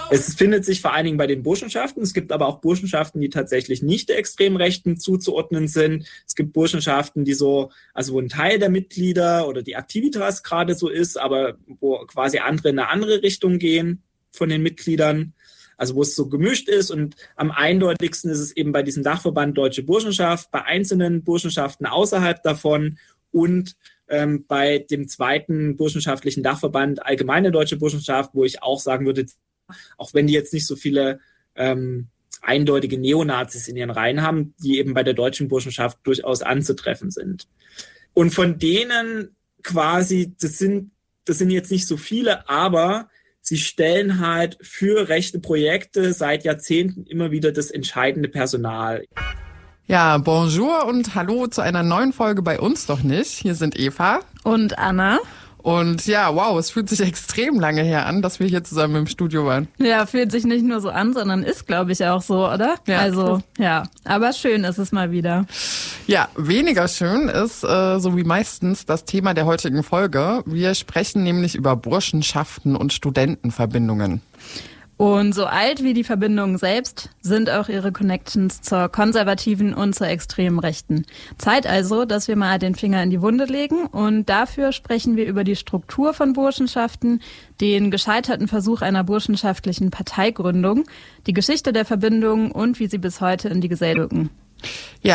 Es findet sich vor allen Dingen bei den Burschenschaften. Es gibt aber auch Burschenschaften, die tatsächlich nicht der extremen Rechten zuzuordnen sind. Es gibt Burschenschaften, wo ein Teil der Mitglieder oder die Aktivitas gerade so ist, aber wo quasi andere in eine andere Richtung gehen von den Mitgliedern. Also wo es so gemischt ist, und am eindeutigsten ist es eben bei diesem Dachverband Deutsche Burschenschaft, bei einzelnen Burschenschaften außerhalb davon und bei dem zweiten burschenschaftlichen Dachverband Allgemeine Deutsche Burschenschaft, wo ich auch sagen würde, auch wenn die jetzt nicht so viele eindeutige Neonazis in ihren Reihen haben, die eben bei der Deutschen Burschenschaft durchaus anzutreffen sind. Und von denen quasi, das sind jetzt nicht so viele, aber sie stellen halt für rechte Projekte seit Jahrzehnten immer wieder das entscheidende Personal. Ja, bonjour und hallo zu einer neuen Folge bei uns doch nicht. Hier sind Eva und Anna. Und ja, wow, es fühlt sich extrem lange her an, dass wir hier zusammen im Studio waren. Ja, fühlt sich nicht nur so an, sondern ist, glaube ich, auch so, oder? Ja. Also, ja, aber schön ist es mal wieder. Ja, weniger schön ist, so wie meistens, das Thema der heutigen Folge. Wir sprechen nämlich über Burschenschaften und Studentenverbindungen. Und so alt wie die Verbindungen selbst sind auch ihre Connections zur konservativen und zur extremen Rechten. Zeit also, dass wir mal den Finger in die Wunde legen, und dafür sprechen wir über die Struktur von Burschenschaften, den gescheiterten Versuch einer burschenschaftlichen Parteigründung, die Geschichte der Verbindungen und wie sie bis heute in die Gesellschaft wirken. Ja,